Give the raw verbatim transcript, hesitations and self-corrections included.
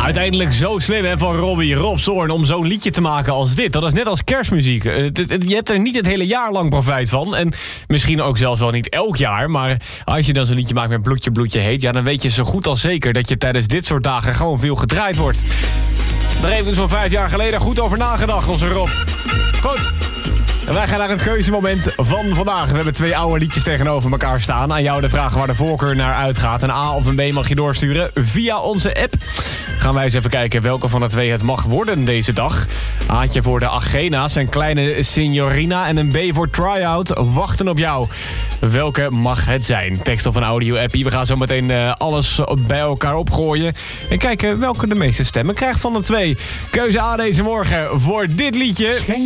Uiteindelijk zo slim hè, van Robbie, Rob Zorn om zo'n liedje te maken als dit. Dat is net als kerstmuziek. Je hebt er niet het hele jaar lang profijt van. En misschien ook zelfs wel niet elk jaar. Maar als je dan zo'n liedje maakt met bloedje, bloedje heet... ja, dan weet je zo goed als zeker dat je tijdens dit soort dagen gewoon veel gedraaid wordt. Daar heeft u zo'n vijf jaar geleden goed over nagedacht, onze Rob. Goed. En wij gaan naar het keuzemoment van vandaag. We hebben twee oude liedjes tegenover elkaar staan. Aan jou de vraag waar de voorkeur naar uitgaat. Een A of een B mag je doorsturen via onze app. Gaan wij eens even kijken welke van de twee het mag worden deze dag. Aatje voor de Agena's en Kleine Signorina. En een B voor Tryout wachten op jou. Welke mag het zijn? Tekst of een audio-appie. We gaan zo meteen uh, alles bij elkaar opgooien. En kijken welke de meeste stemmen krijgt van de twee. Keuze A deze morgen voor dit liedje.